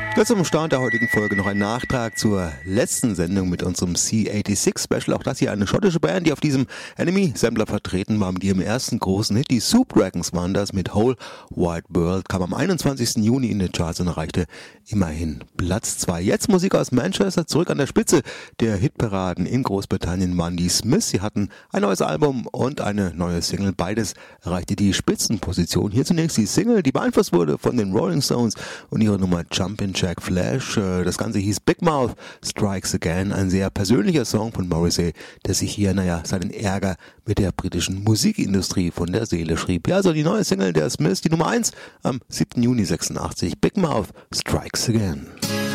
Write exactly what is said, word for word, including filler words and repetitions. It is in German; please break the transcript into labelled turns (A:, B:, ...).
A: Das zum Start der heutigen Folge noch ein Nachtrag zur letzten Sendung mit unserem C sechsundachtzig Special. Auch das hier eine schottische Band, die auf diesem Enemy Sampler vertreten war mit ihrem ersten großen Hit. Die Soup Dragons waren das mit Whole Wide World, kam am einundzwanzigsten Juni in den Charts und erreichte immerhin Platz zwei. Jetzt Musik aus Manchester, zurück an der Spitze der Hitparaden in Großbritannien waren die Smiths. Sie hatten ein neues Album und eine neue Single. Beides erreichte die Spitzenposition. Hier zunächst die Single, die beeinflusst wurde von den Rolling Stones und ihre Nummer Jumpin' Jack Flash. Das Ganze hieß Big Mouth Strikes Again, ein sehr persönlicher Song von Morrissey, der sich hier, naja, seinen Ärger mit der britischen Musikindustrie von der Seele schrieb. Ja, also die neue Single der Smiths, die Nummer eins am siebten Juni sechsundachtzig, Big Mouth Strikes Again.